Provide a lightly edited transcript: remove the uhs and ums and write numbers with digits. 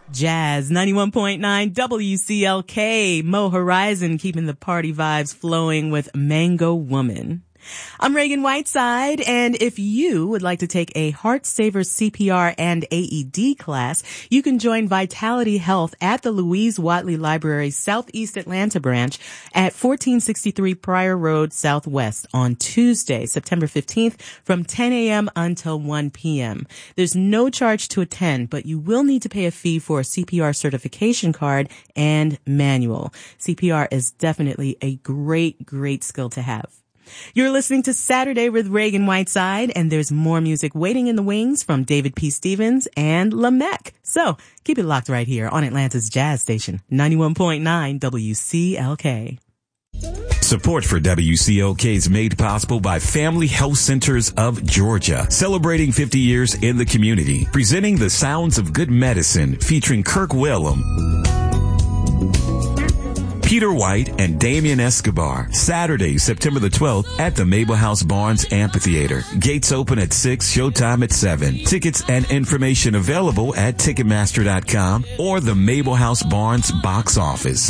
Jazz 91.9 WCLK, Mo Horizon keeping the party vibes flowing with Mango Woman. I'm Reagan Whiteside, and if you would like to take a Heart Saver CPR and AED class, you can join Vitality Health at the Louise Watley Library Southeast Atlanta branch at 1463 Pryor Road Southwest on Tuesday, September 15th from 10 a.m. until 1 p.m. There's no charge to attend, but you will need to pay a fee for a CPR certification card and manual. CPR is definitely a great skill to have. You're listening to Saturday with Reagan Whiteside, and there's more music waiting in the wings from David P. Stevens and Lamech. So keep it locked right here on Atlanta's Jazz Station, 91.9 WCLK. Support for WCLK is made possible by Family Health Centers of Georgia, celebrating 50 years in the community, presenting the sounds of good medicine, featuring Kirk Whalum, Peter White, and Damian Escobar. Saturday, September the 12th at the Mabel House Barnes Amphitheater. Gates open at 6, showtime at 7. Tickets and information available at Ticketmaster.com or the Mabel House Barnes box office.